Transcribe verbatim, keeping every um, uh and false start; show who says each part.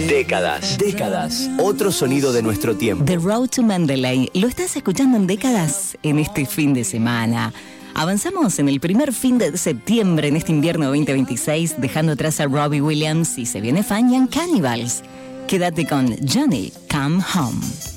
Speaker 1: Décadas. Décadas. Otro sonido de nuestro tiempo.
Speaker 2: The Road to Mandalay. Lo estás escuchando en Décadas en este fin de semana. Avanzamos en el primer fin de septiembre en este invierno veinte veintiséis, dejando atrás a Robbie Williams y se viene Fun Young Cannibals. Quédate con Johnny Come Home.